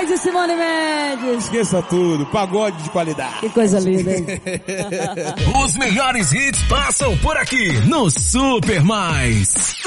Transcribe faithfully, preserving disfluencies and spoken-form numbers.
Mendes, Simone Mendes. Esqueça tudo, pagode de qualidade. Que coisa linda, hein? Os melhores hits passam por aqui no Super Mais.